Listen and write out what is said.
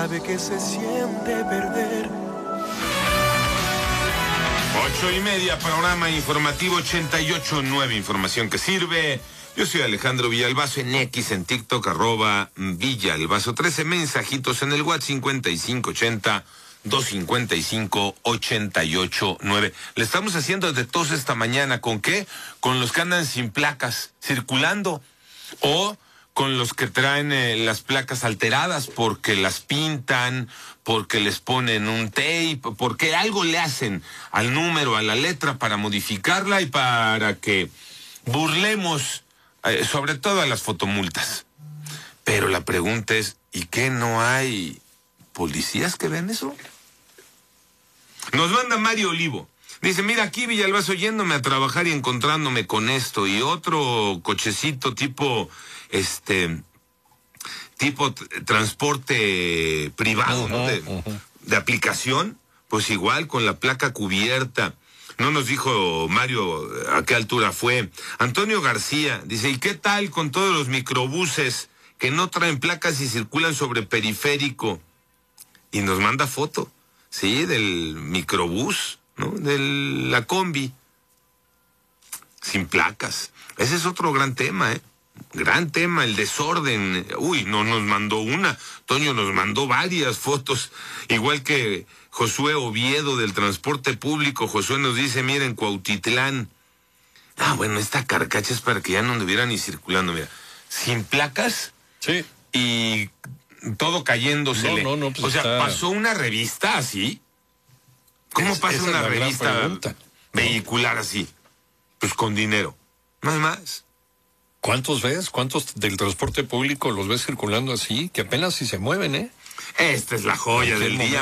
sabe que se siente perder. 8:30, programa informativo 88.9, información que sirve. Yo soy Alejandro Villalbazo, en X, en TikTok, @Villalbazo. 13 mensajitos en el WhatsApp 5580-255-889. Le estamos haciendo de tos esta mañana. ¿Con qué? Con los que andan sin placas, circulando. O con los que traen las placas alteradas porque las pintan, porque les ponen un tape, porque algo le hacen al número, a la letra para modificarla y para que burlemos sobre todo a las fotomultas. Pero la pregunta es, ¿y qué no hay policías que ven eso? Nos manda Mario Olivo. Dice, mira, aquí Villalbazo yéndome a trabajar y encontrándome con esto y otro cochecito tipo transporte privado, ¿no? De aplicación, pues igual con la placa cubierta. No nos dijo Mario a qué altura fue. Antonio García dice, ¿y qué tal con todos los microbuses que no traen placas y circulan sobre periférico? Y nos manda foto, sí, del microbús, ¿no? De la combi, sin placas. Ese es otro gran tema, gran tema, el desorden. Uy, no nos mandó una, Toño nos mandó varias fotos, igual que Josué Oviedo del transporte público. Josué nos dice, miren, Cuautitlán. Bueno, esta carcacha es para que ya no anduviera ni circulando, mira, sin placas. Sí. Y todo cayéndosele. No, pues o sea, ¿pasó una revista así? ¿Cómo pasa una revista vehicular así? Pues con dinero, no hay más. ¿Cuántos ves? ¿Cuántos del transporte público los ves circulando así? Que apenas si se mueven, Esta es la joya del día.